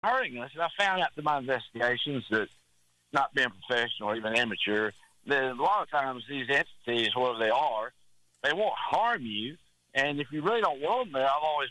hurting us. And I found out through my investigations that, not being professional or even amateur, that a lot of times these entities, whoever they are, they won't harm you. And if you really don't want them there, I've always